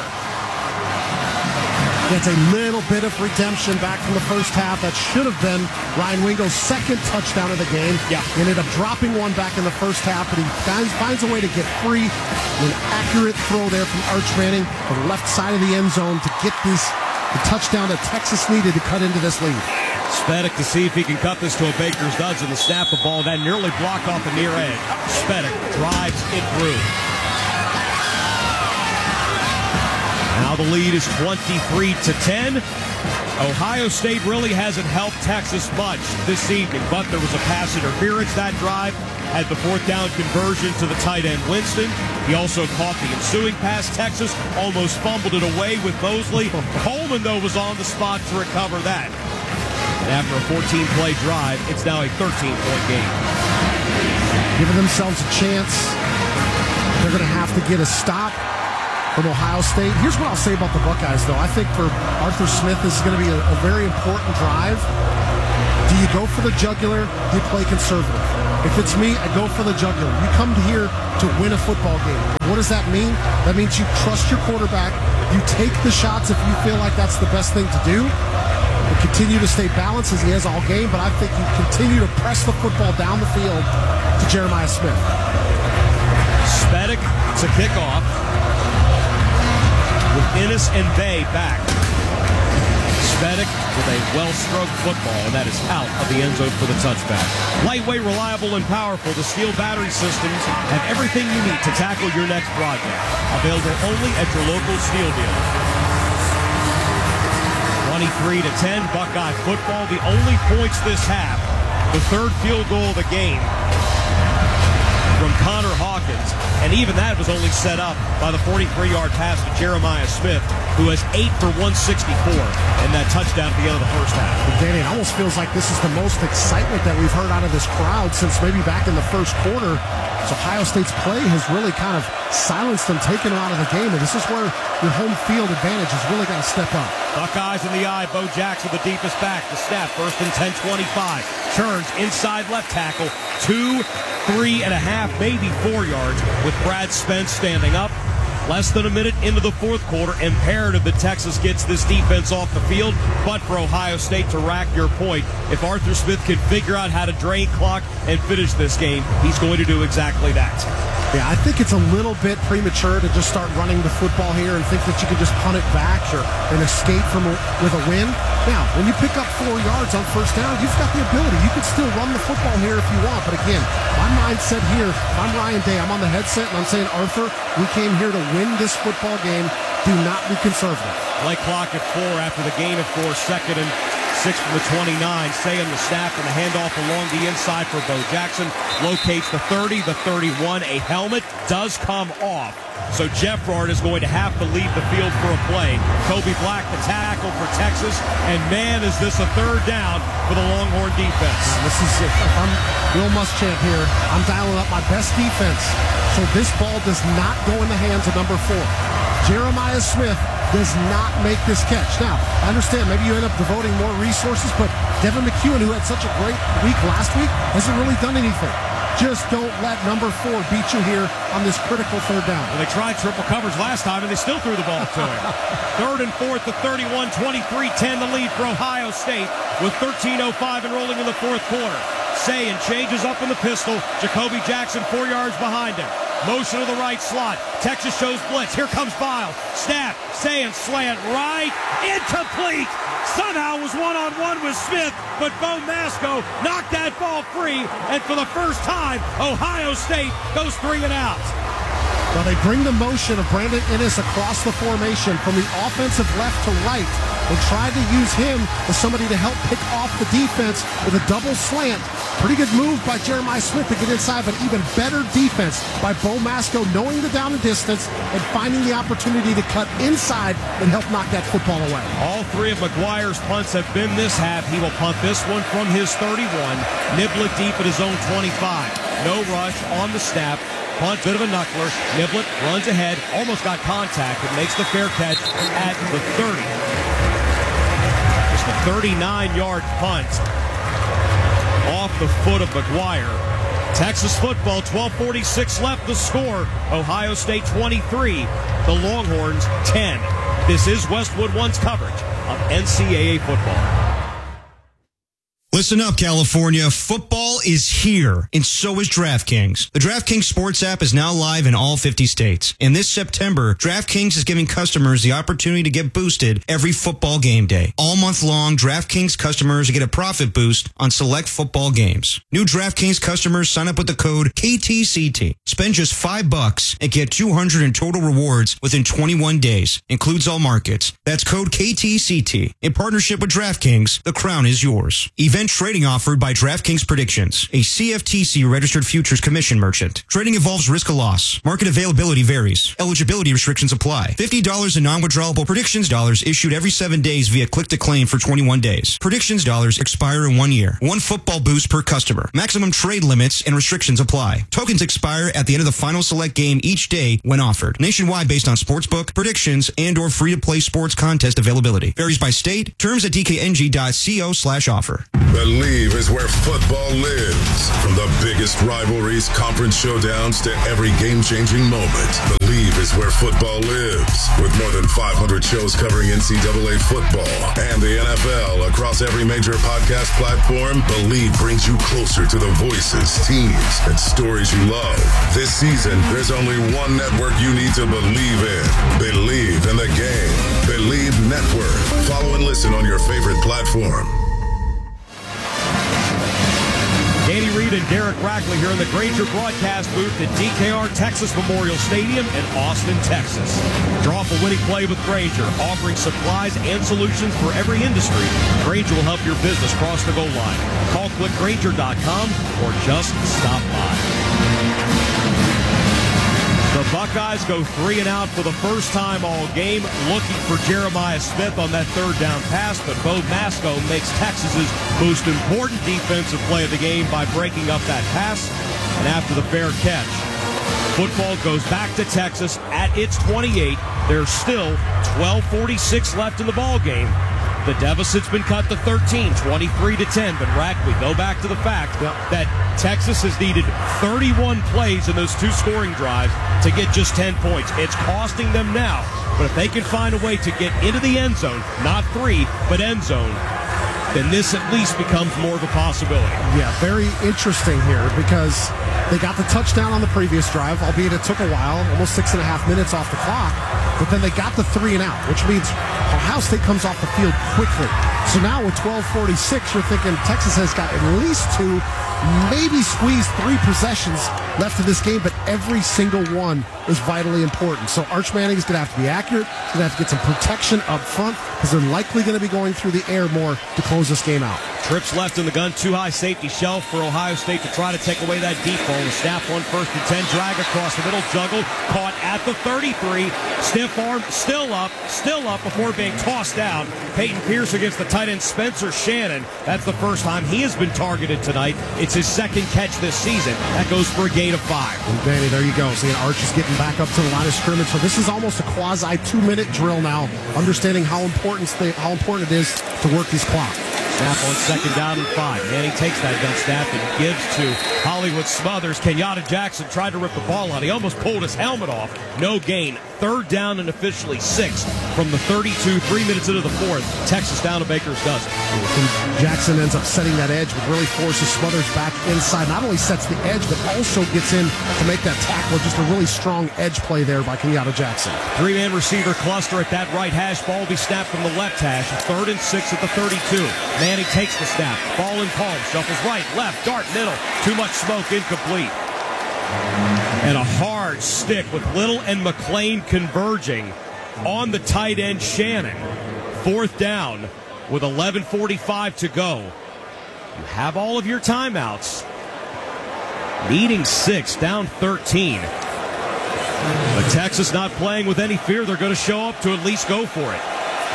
Gets a little bit of redemption back from the first half. That should have been Ryan Wingo's second touchdown of the game. Yeah. He ended up dropping one back in the first half, but he finds, finds a way to get free. An accurate throw there from Arch Manning on the left side of the end zone to get this the touchdown that Texas needed to cut into this lead. Spedick to see if he can cut this to a baker's dozen. The snap the ball, that nearly blocked off the near edge. Spedick drives it through. Now the lead is twenty-three to ten. Ohio State really hasn't helped Texas much this evening, but there was a pass interference that drive. Had the fourth down conversion to the tight end Winston. He also caught the ensuing pass. Texas almost fumbled it away with Mosley. Coleman, though, was on the spot to recover that. And after a fourteen-play drive, it's now a thirteen-point game. Giving themselves a chance. They're going to have to get a stop from Ohio State. Here's what I'll say about the Buckeyes, though. I think for Arthur Smith, this is going to be a, a very important drive. Do you go for the jugular? Do you play conservative? If it's me, I go for the jugular. You come here to win a football game. What does that mean? That means you trust your quarterback. You take the shots if you feel like that's the best thing to do. You continue to stay balanced as he has all game, but I think you continue to press the football down the field to Jeremiah Smith. Spedick to kick off with Ennis and Bay back. Spedick with a well-stroked football, and that is out of the end zone for the touchback. Lightweight, reliable, and powerful, the Steel Battery Systems have everything you need to tackle your next project. Available only at your local Steel dealer. twenty-three to ten, Buckeye football. The only points this half, the third field goal of the game from Connor Hawkins, and even that was only set up by the forty-three-yard pass to Jeremiah Smith, who has eight for one sixty-four in that touchdown at the end of the first half. Well, Danny, it almost feels like this is the most excitement that we've heard out of this crowd since maybe back in the first quarter. So Ohio State's play has really kind of silenced them, taken them out of the game, and this is where your home field advantage has really got to step up. Buckeyes in the eye, Bo Jackson, the deepest back. The snap, first and ten twenty-five. Turns inside left tackle, two, three and a half, maybe four yards, with Brad Spence standing up. Less than a minute into the fourth quarter, imperative that Texas gets this defense off the field, but for Ohio State to rack your point, if Arthur Smith can figure out how to drain clock and finish this game, he's going to do exactly that. Yeah, I think it's a little bit premature to just start running the football here and think that you can just punt it back or and escape from a, with a win. Now, when you pick up four yards on first down, you've got the ability. You can still run the football here if you want. But again, my mindset here, if I'm Ryan Day, I'm on the headset and I'm saying, Arthur, we came here to win this football game. Do not be conservative. Play clock at four after the gain of four, second and six from the twenty-nine. Saying the snap and the handoff along the inside for Bo Jackson. Locates the thirty, the thirty-one. A helmet does come off. So Jeffrard is going to have to leave the field for a play. Kobe Black, the tackle for Texas. And man, is this a third down for the Longhorn defense. This is, if I'm Will Muschamp here, I'm dialing up my best defense. So this ball does not go in the hands of number four. Jeremiah Smith does not make this catch. Now, I understand maybe you end up devoting more resources, but Devin McEwen, who had such a great week last week, hasn't really done anything. Just don't let number four beat you here on this critical third down. Well, they tried triple coverage last time, and they still threw the ball to him. Third and fourth, the thirty-one, twenty-three ten, the lead for Ohio State with thirteen oh five and rolling in the fourth quarter. Sayin changes up in the pistol. Jacoby Jackson four yards behind him. Motion to the right slot. Texas shows blitz. Here comes Biles. Snap. Sayin slant right. Incomplete. Somehow was one-on-one with Smith, but Bo Masco knocked that ball free, and for the first time, Ohio State goes three and out. Well, they bring the motion of Brandon Ennis across the formation from the offensive left to right. They tried to use him as somebody to help pick off the defense with a double slant. Pretty good move by Jeremiah Smith to get inside, but even better defense by Bo Masco, knowing the down and distance and finding the opportunity to cut inside and help knock that football away. All three of McGuire's punts have been this half. He will punt this one from his thirty-one. Niblett deep at his own twenty-five. No rush on the snap. Punt, bit of a knuckler. Niblett runs ahead, almost got contact, and makes the fair catch at the thirty. Just a thirty-nine-yard punt off the foot of McGuire. Texas football, twelve forty-six left the score. Ohio State twenty-three, the Longhorns ten. This is Westwood One's coverage of N C double A football. Listen up, California. Football is here, and so is DraftKings. The DraftKings Sports app is now live in all fifty states. And this September, DraftKings is giving customers the opportunity to get boosted every football game day. All month long, DraftKings customers get a profit boost on select football games. New DraftKings customers sign up with the code K T C T. Spend just five bucks and get two hundred in total rewards within twenty-one days. Includes all markets. That's code K T C T. In partnership with DraftKings, the crown is yours. Event trading offered by DraftKings Predictions, a C F T C registered futures commission merchant. Trading involves risk of loss. Market availability varies. Eligibility restrictions apply. fifty dollars in non-withdrawable Predictions dollars issued every seven days via click to claim for twenty-one days. Predictions dollars expire in one year. One football boost per customer. Maximum trade limits and restrictions apply. Tokens expire at the end of the final select game each day when offered. Nationwide based on sportsbook, predictions, and or free-to-play sports contest availability. Varies by state. Terms at dkng.co slash offer. Believe is where football lives. From the biggest rivalries, conference showdowns, to every game-changing moment, Believe is where football lives. With more than five hundred shows covering N C double A football and the N F L across every major podcast platform, Believe brings you closer to the voices, teams, and stories you love. This season, there's only one network you need to believe in. Believe in the game. Believe Network. Follow and listen on your favorite platform. Danny Reed and Derek Rackley here in the Grainger broadcast booth at D K R Texas Memorial Stadium in Austin, Texas. Draw up a winning play with Grainger, offering supplies and solutions for every industry. Grainger will help your business cross the goal line. Call click grainger dot com or just stop by. The Buckeyes go three and out for the first time all game, looking for Jeremiah Smith on that third down pass, but Bo Masco makes Texas's most important defensive play of the game by breaking up that pass, and after the fair catch, football goes back to Texas at its twenty-eight. There's still twelve forty-six left in the ball game. The deficit's been cut to thirteen, twenty-three to ten. But, Rack, we go back to the fact that Texas has needed thirty-one plays in those two scoring drives to get just ten points. It's costing them now. But if they can find a way to get into the end zone, not three, but end zone, then this at least becomes more of a possibility. Yeah, very interesting here because they got the touchdown on the previous drive, albeit it took a while, almost six and a half minutes off the clock. But then they got the three and out, which means Ohio State comes off the field quickly. So now with twelve forty-six, you're thinking Texas has got at least two, maybe squeeze three possessions left in this game, but every single one is vitally important. So Arch Manning is going to have to be accurate. He's going to have to get some protection up front because they're likely going to be going through the air more to close this game out. Trips left in the gun, too high safety shelf for Ohio State to try to take away that deep ball. The snap one first and ten, drag across the middle, juggled, caught at the thirty-three. Stiff arm, still up, still up before being tossed down. Peyton Pierce against the tight end Spencer Shannon. That's the first time he has been targeted tonight. It's his second catch this season. That goes for a gain of five. And Danny, there you go. See, Arch is getting back up to the line of scrimmage. So this is almost a quasi two-minute drill now, understanding how important how important it is to work these clocks. Snap on second down and five. Manning takes that gun snap and gives to Hollywood Smothers. Kenyatta Jackson tried to rip the ball out. He almost pulled his helmet off. No gain. Third down and officially six from the thirty-two, three minutes into the fourth. Texas down to Baker's dozen. And Jackson ends up setting that edge, but really forces Smothers back inside. Not only sets the edge, but also gets in to make that tackle. Just a really strong edge play there by Kenyatta Jackson. Three-man receiver cluster at that right hash. Ball will be snapped from the left hash. Third and six at the thirty-two. Manning takes the snap. Ball in palm. Shuffles right, left, dart, middle. Too much smoke, incomplete. And a hard stick with Little and McClain converging on the tight end Shannon. Fourth down with eleven forty-five to go. You have all of your timeouts. Needing six, down thirteen. But Texas not playing with any fear. They're going to show up to at least go for it.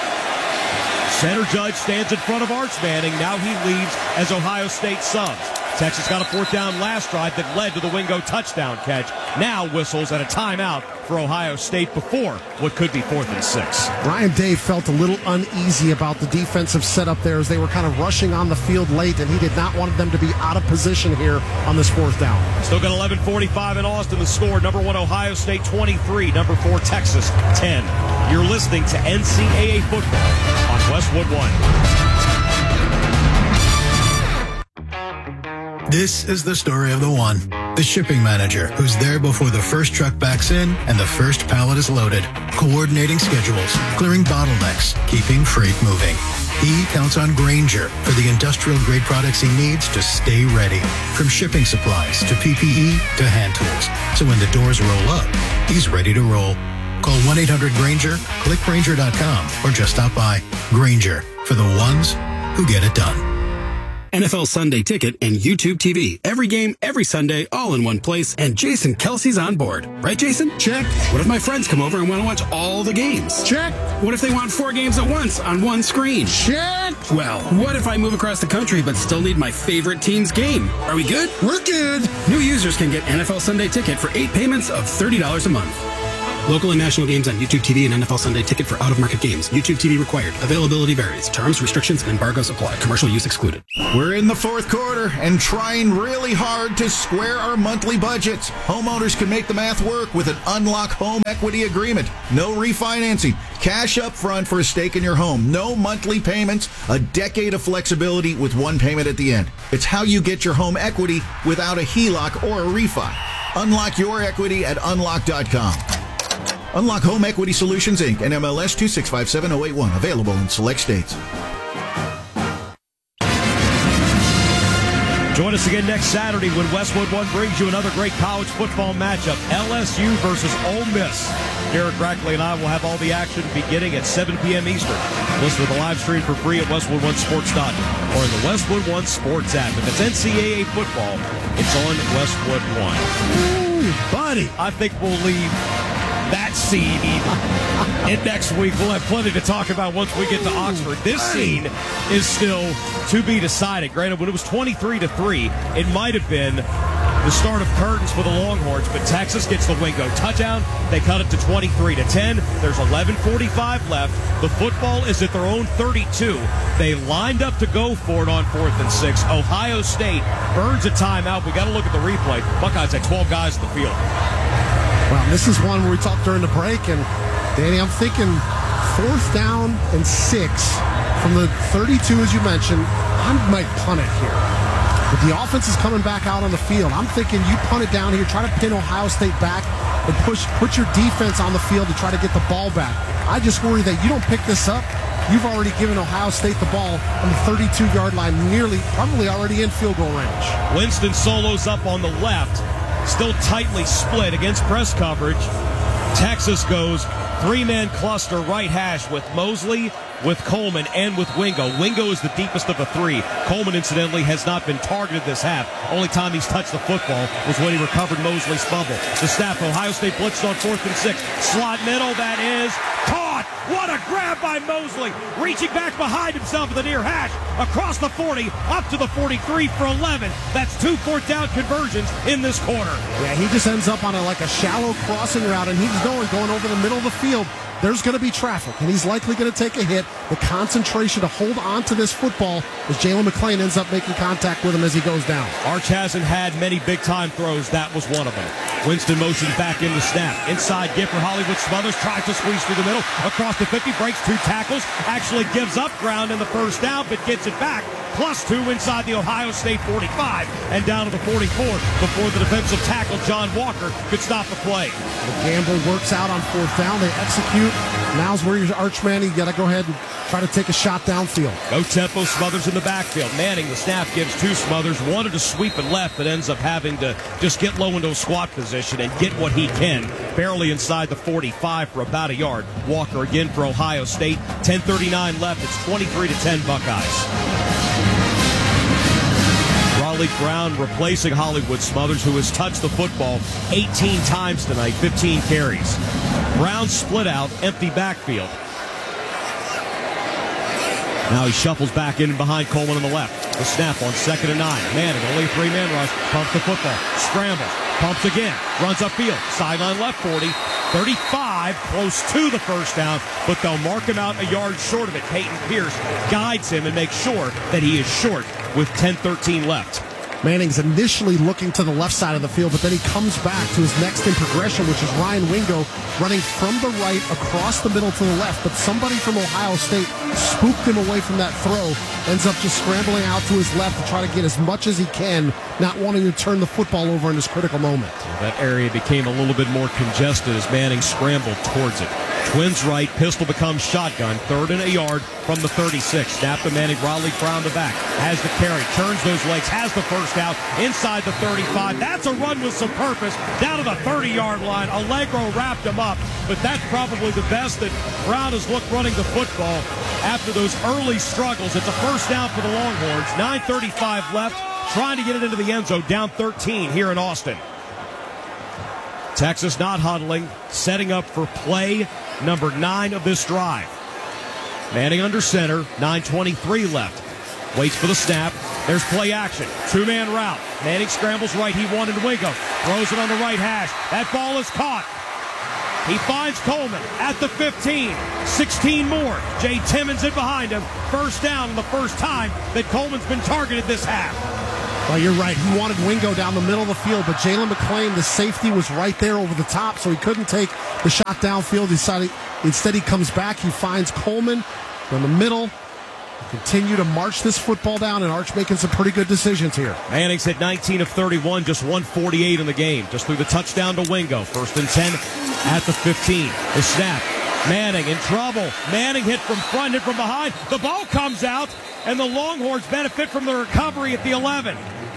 Center Judge stands in front of Arch Manning. Now he leaves as Ohio State subs. Texas got a fourth down last drive that led to the Wingo touchdown catch. Now whistles at a timeout for Ohio State before what could be fourth and six. Ryan Day felt a little uneasy about the defensive setup there as they were kind of rushing on the field late, and he did not want them to be out of position here on this fourth down. Still got eleven forty-five in Austin. The score, number one Ohio State twenty-three, number four Texas ten. You're listening to N C double A football on Westwood One. This is the story of the one, the shipping manager, who's there before the first truck backs in and the first pallet is loaded, coordinating schedules, clearing bottlenecks, keeping freight moving. He counts on Grainger for the industrial-grade products he needs to stay ready, from shipping supplies to P P E to hand tools. So when the doors roll up, he's ready to roll. Call one eight hundred Grainger, click Grainger dot com, or just stop by. Grainger, for the ones who get it done. N F L Sunday Ticket and YouTube T V. Every game, every Sunday, all in one place, and Jason Kelsey's on board. Right, Jason? Check. What if my friends come over and want to watch all the games? Check. What if they want four games at once on one screen? Check. Well, what if I move across the country but still need my favorite team's game? Are we good? We're good. New users can get N F L Sunday Ticket for eight payments of thirty dollars a month. Local and national games on YouTube T V and N F L Sunday Ticket for out-of-market games. YouTube T V required. Availability varies. Terms, restrictions, and embargoes apply. Commercial use excluded. We're in the fourth quarter and trying really hard to square our monthly budgets. Homeowners can make the math work with an Unlock Home Equity Agreement. No refinancing. Cash up front for a stake in your home. No monthly payments. A decade of flexibility with one payment at the end. It's how you get your home equity without a H E L O C or a refi. Unlock your equity at unlock dot com. Unlock Home Equity Solutions, Incorporated, N M L S two six five seven zero eight one. Available in select states. Join us again next Saturday when Westwood One brings you another great college football matchup, L S U versus Ole Miss. Derek Rackley and I will have all the action beginning at seven p.m. Eastern. Listen to the live stream for free at westwood one sports dot net or in the Westwood One Sports app. If it's N C double A football, it's on Westwood One. Ooh, buddy. I think we'll leave that scene and next week. We'll have plenty to talk about once we get to Oxford. This scene is still to be decided. Granted, when it was twenty-three to three, it might have been the start of curtains for the Longhorns, but Texas gets the Wingo touchdown. They cut it to twenty-three to ten. There's eleven forty-five left. The football is at their own thirty-two. They lined up to go for it on fourth and six. Ohio State burns a timeout. We got to look at the replay. Buckeyes had twelve guys in the field. Well, this is one where we talked during the break, and Danny, I'm thinking fourth down and six from the thirty-two, as you mentioned. I might punt it here. But the offense is coming back out on the field. I'm thinking you punt it down here, try to pin Ohio State back, and push put your defense on the field to try to get the ball back. I just worry that you don't pick this up. You've already given Ohio State the ball on the thirty-two-yard line, nearly, probably already in field goal range. Winston solos up on the left. Still tightly split against press coverage. Texas goes three-man cluster right hash with Mosley, with Coleman, and with Wingo. Wingo is the deepest of the three. Coleman, incidentally, has not been targeted this half. Only time he's touched the football was when he recovered Mosley's fumble. The snap, Ohio State blitzed on fourth and six. Slot middle, that is caught. What a grab by Mosley. Reaching back behind himself at the near hash. Across the forty, up to the forty-three for eleven. That's two fourth down conversions in this quarter. Yeah, he just ends up on a, like a shallow crossing route, and he's going, going over the middle of the field. There's going to be traffic, and he's likely going to take a hit. The concentration to hold on to this football as Jalen McClain ends up making contact with him as he goes down. Arch hasn't had many big-time throws. That was one of them. Winston motions back in the snap. Inside give for Hollywood Smothers. Tries to squeeze through the middle. Across the fifty. Breaks two tackles. Actually gives up ground in the first down, but gets it back. Plus two inside the Ohio State forty-five and down to the forty-four before the defensive tackle, John Walker, could stop the play. The gamble works out on fourth down. They execute. Now's where your Archman, you got to go ahead and try to take a shot downfield. No tempo, Smothers in the backfield. Manning, the snap, gives two Smothers. Wanted to sweep it left, but ends up having to just get low into a squat position and get what he can. Barely inside the forty-five for about a yard. Walker again for Ohio State. ten thirty-nine left. It's twenty-three to ten Buckeyes. Raleigh Brown replacing Hollywood Smothers, who has touched the football eighteen times tonight, fifteen carries. Brown split out, empty backfield. Now he shuffles back in behind Coleman on the left. The snap on second and nine. Manning, only a three-man rush, pumps the football, scrambles, pumps again, runs upfield, sideline left forty, thirty-five, close to the first down, but they'll mark him out a yard short of it. Peyton Pierce guides him and makes sure that he is short with ten thirteen left. Manning's initially looking to the left side of the field, but then he comes back to his next in progression, which is Ryan Wingo running from the right across the middle to the left. But somebody from Ohio State spooked him away from that throw, ends up just scrambling out to his left to try to get as much as he can, not wanting to turn the football over in this critical moment. That area became a little bit more congested as Manning scrambled towards it. Twins right, pistol becomes shotgun, third and a yard from the thirty-six. Snap to Manning, Riley Brown the back, has the carry, turns those legs, has the first out, inside the thirty-five. That's a run with some purpose, down to the thirty-yard line. Allegro wrapped him up, but that's probably the best that Brown has looked running the football after those early struggles. It's a first down for the Longhorns, nine thirty-five left, trying to get it into the end zone, down thirteen here in Austin. Texas not huddling, setting up for play number nine of this drive. Manning under center, nine twenty-three left. Waits for the snap. There's play action. Two-man route. Manning scrambles right. He wanted Wingo. Throws it on the right hash. That ball is caught. He finds Coleman at the fifteen. sixteen more. Jay Timmons in behind him. First down the first time that Coleman's been targeted this half. Well, you're right. He wanted Wingo down the middle of the field, but Jalen McClain, the safety, was right there over the top, so he couldn't take the shot downfield. He decided, instead, he comes back. He finds Coleman in the middle. Continue to march this football down, and Arch making some pretty good decisions here. Manning's hit nineteen of thirty-one, just one forty-eight in the game. Just threw the touchdown to Wingo. First and ten at the fifteen. The snap. Manning in trouble. Manning hit from front, hit from behind. The ball comes out, and the Longhorns benefit from the recovery at the eleven.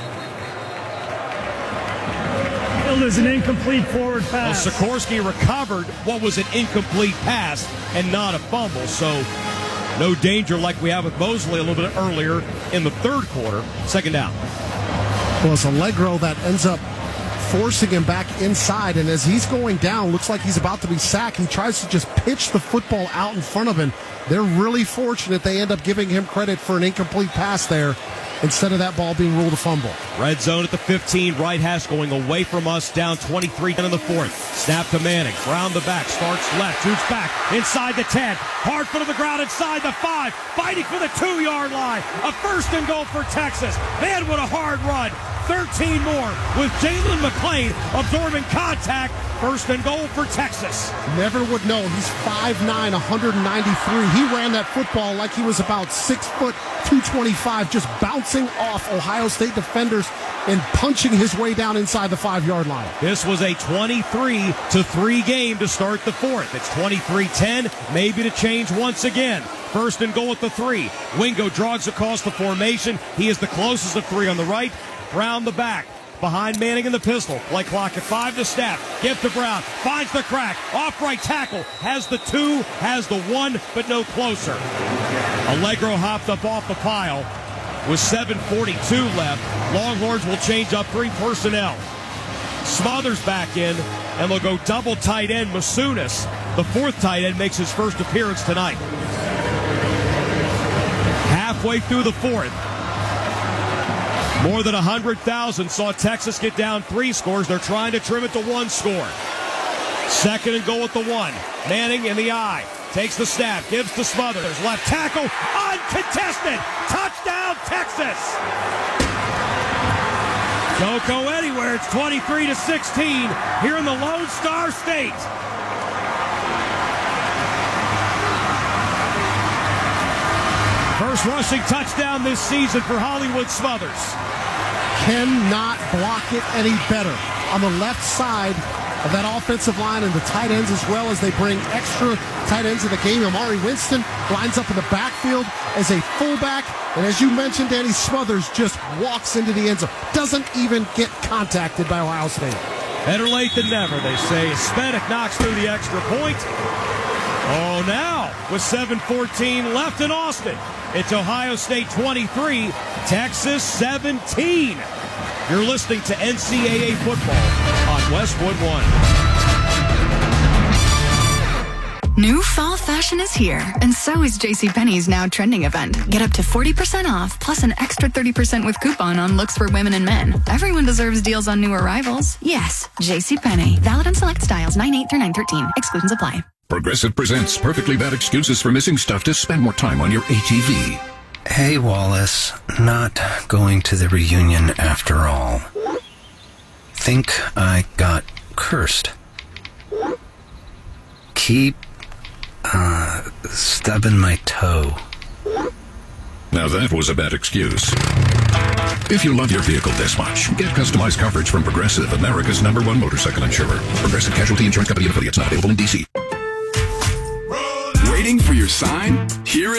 It was an incomplete forward pass. Well, Sikorsky recovered what was an incomplete pass and not a fumble, so no danger like we have with Mosley a little bit earlier in the third quarter. Second down. Well, it's Allegro that ends up forcing him back inside, and as he's going down, looks like he's about to be sacked. He tries to just pitch the football out in front of him. They're really fortunate they end up giving him credit for an incomplete pass there instead of that ball being ruled a fumble. Red zone at the fifteen. Right hash going away from us, down twenty-three in the fourth. Snap to Manning. Brown the back. Starts left. Shoots back. Inside the ten. Hard foot of the ground inside the five. Fighting for the two-yard line. A first and goal for Texas. Man, what a hard run. thirteen more with Jalen McClain absorbing contact. First and goal for Texas. Never would know. He's five nine, one ninety-three. He ran that football like he was about six foot, two twenty-five, just bouncing off Ohio State defenders and punching his way down inside the five-yard line. This was a twenty-three to three game to start the fourth. It's twenty-three ten, maybe to change once again. First and goal at the three. Wingo jogs across the formation. He is the closest of three on the right. Brown the back. Behind Manning in the pistol. Play clock at five to snap. Give to Brown. Finds the crack. Off right tackle. Has the two. Has the one, but no closer. Allegro hopped up off the pile with seven forty-two left. Longhorns will change up three personnel. Smothers back in, and they'll go double tight end Masunis. The fourth tight end makes his first appearance tonight. Halfway through the fourth. More than one hundred thousand saw Texas get down three scores. They're trying to trim it to one score. Second and goal at the one. Manning in the eye. Takes the snap. Gives to Smothers. Left tackle. Uncontested. Touchdown, Texas. Don't go anywhere. It's twenty-three to sixteen here in the Lone Star State. First rushing touchdown this season for Hollywood Smothers. Cannot block it any better. On the left side of that offensive line and the tight ends, as well as they bring extra tight ends in the game. Amari Winston lines up in the backfield as a fullback. And as you mentioned, Danny, Smothers just walks into the end zone. Doesn't even get contacted by Ohio State. Better late than never, they say. Spenick knocks through the extra point. Oh, now with seven fourteen left in Austin, it's Ohio State twenty-three, Texas seventeen. You're listening to N C double A football on Westwood One. New fall fashion is here, and so is JCPenney's now trending event. Get up to forty percent off, plus an extra thirty percent with coupon on looks for women and men. Everyone deserves deals on new arrivals. Yes, JCPenney. Valid on select styles nine eight through nine thirteen. Exclusions apply. Progressive presents perfectly bad excuses for missing stuff to spend more time on your A T V. Hey, Wallace. Not going to the reunion after all. Think I got cursed. Keep, uh, stubbing my toe. Now that was a bad excuse. If you love your vehicle this much, get customized coverage from Progressive, America's number one motorcycle insurer. Progressive Casualty Insurance Company and affiliates, not available in D C. Waiting for your sign? Here